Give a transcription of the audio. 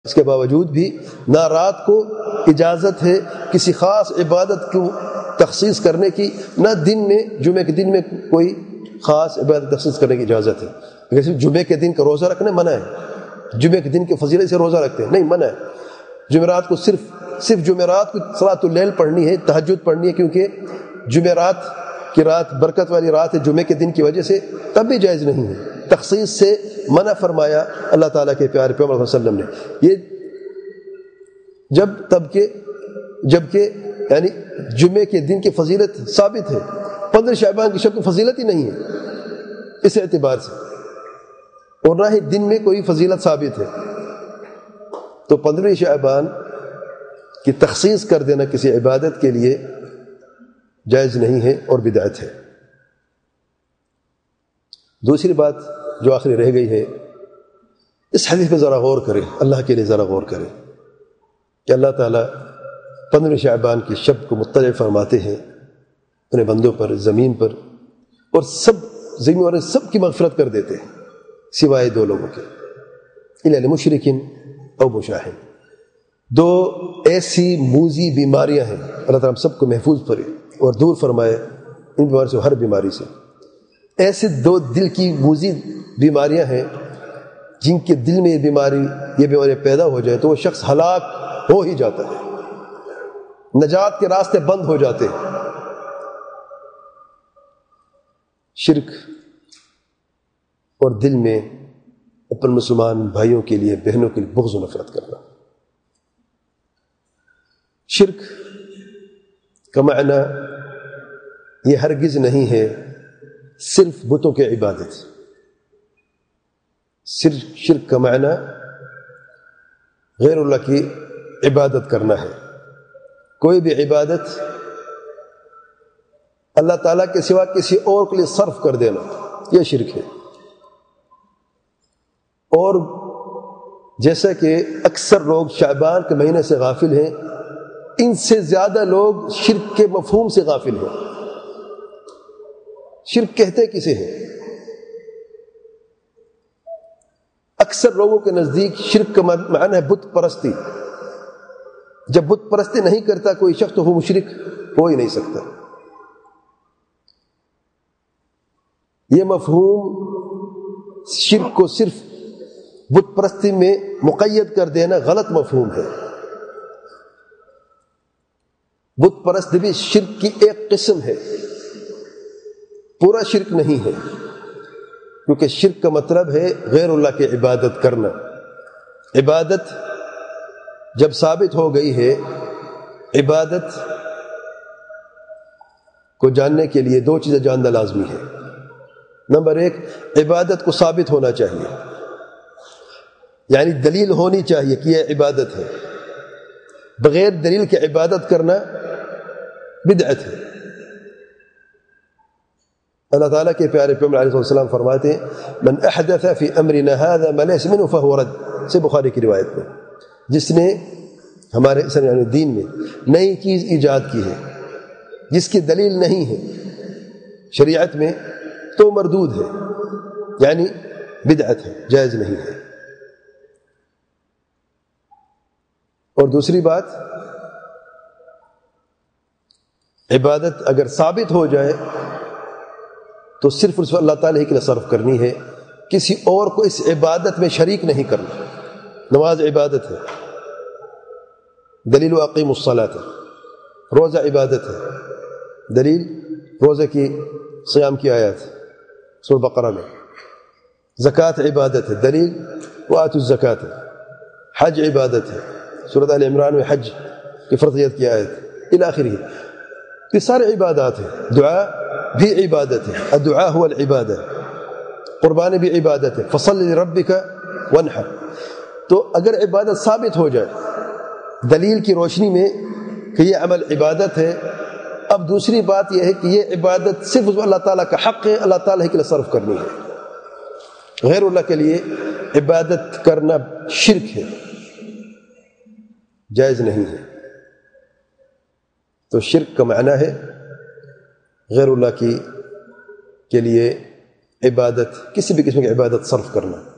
اس کے باوجود بھی نہ رات کو اجازت ہے کسی خاص عبادت کو تخصیص کرنے کی، نہ دن میں جمعے کے دن میں کوئی خاص عبادت تخصیص کرنے کی اجازت ہے۔ اگر صرف جمعے کے دن کا روزہ رکھنا منع ہے، جمعے کے دن کے فضیلت سے روزہ رکھتے ہیں نہیں، منع ہے۔ جمعرات کو صرف جمعرات کو صلاۃ اللیل پڑھنی ہے، تہجد پڑھنی ہے، کیونکہ جمعرات کی رات برکت والی رات ہے جمعے کے دن کی وجہ سے، تب بھی جائز نہیں ہے، تخصیص سے منع فرمایا اللہ تعالیٰ کے پیارے پیغمبر صلی اللہ علیہ وسلم نے۔ یہ جبکہ یعنی جمعے کے دن کی فضیلت ثابت ہے، 15 شعبان کی شب کی فضیلت ہی نہیں ہے اس اعتبار سے، اور نہ ہی دن میں کوئی فضیلت ثابت ہے، تو 15 شعبان کی تخصیص کر دینا کسی عبادت کے لیے جائز نہیں ہے اور بدعت ہے۔ دوسری بات جو آخری رہ گئی ہے، اس حدیث پہ ذرا غور کریں، اللہ کے لیے ذرا غور کریں کہ اللہ تعالیٰ 15 شعبان کی شب کو مطلع فرماتے ہیں اپنے بندوں پر، زمین پر، اور سب زمین والے سب کی مغفرت کر دیتے ہیں سوائے 2 لوگوں کے، الا لمشرکن او مشاہن۔ 2 ایسی موذی بیماریاں ہیں، اللہ تعالیٰ ہم سب کو محفوظ کرے اور دور فرمائے ان بیماریوں سے، ہر بیماری سے۔ ایسے 2 دل کی موذی بیماریاں ہیں جن کے دل میں یہ بیماری پیدا ہو جائے تو وہ شخص ہلاک ہو ہی جاتا ہے، نجات کے راستے بند ہو جاتے ہیں۔ شرک اور دل میں اپنے مسلمان بھائیوں کے لیے، بہنوں کے لیے بغض و نفرت کرنا۔ شرک کا معنی یہ ہرگز نہیں ہے صرف بتوں کی عبادت، صرف شرک کا معنی غیر اللہ کی عبادت کرنا ہے۔ کوئی بھی عبادت اللہ تعالیٰ کے سوا کسی اور کے لیے صرف کر دینا، یہ شرک ہے۔ اور جیسا کہ اکثر لوگ شعبان کے مہینے سے غافل ہیں، ان سے زیادہ لوگ شرک کے مفہوم سے غافل ہیں۔ شرک کہتے کسے ہیں؟ اکثر لوگوں کے نزدیک شرک کا معنی ہے بت پرستی۔ جب بت پرستی نہیں کرتا کوئی شخص تو وہ مشرک ہو ہی نہیں سکتا۔ یہ مفہوم شرک کو صرف بت پرستی میں مقید کر دینا غلط مفہوم ہے۔ بت پرست بھی شرک کی ایک قسم ہے، پورا شرک نہیں ہے، کیونکہ شرک کا مطلب ہے غیر اللہ کی عبادت کرنا۔ عبادت جب ثابت ہو گئی ہے، عبادت کو جاننے کے لیے 2 چیزیں جاننا لازمی ہے۔ نمبر 1، عبادت کو ثابت ہونا چاہیے، یعنی دلیل ہونی چاہیے کہ یہ عبادت ہے۔ بغیر دلیل کے عبادت کرنا بدعت ہے۔ اللہ تعالیٰ کے پیارے پیغمبر علیہ السلام فرماتے ہیں من احدث فی امرنا هذا ما ليس منه فهو رد، سے بخاری کی روایت میں، جس نے ہمارے یعنی دین میں نئی چیز ایجاد کی ہے جس کی دلیل نہیں ہے شریعت میں تو مردود ہے، یعنی بدعت ہے، جائز نہیں ہے۔ اور دوسری بات، عبادت اگر ثابت ہو جائے تو صرف اس اللہ تعالیٰ کے لیے صرف کرنی ہے، کسی اور کو اس عبادت میں شریک نہیں کرنا۔ نماز عبادت ہے، دلیل اقیموا الصلاۃ، روزہ عبادت ہے، دلیل روزہ کی صیام کی آیات سورہ بقرہ میں، زکوٰۃ عبادت ہے، دلیل وآتوا الزکوٰۃ، حج عبادت ہے، سورہ آل عمران میں حج کی فرضیت کی آیت الی آخرہ۔ یہ سارے عبادات ہیں۔ دعا بھی عبادت ہے، الدعاء هو العبادہ، قربانی بھی عبادت ہے، فصل لربک وانحر۔ تو اگر عبادت ثابت ہو جائے دلیل کی روشنی میں کہ یہ عمل عبادت ہے، اب دوسری بات یہ ہے کہ یہ عبادت صرف اللہ تعالیٰ کا حق ہے، اللہ تعالیٰ کے لیے صرف کرنی ہے۔ غیر اللہ کے لیے عبادت کرنا شرک ہے، جائز نہیں ہے۔ تو شرک کا معنی ہے غیر اللہ کے لیے عبادت، کسی بھی قسم کی عبادت صرف کرنا۔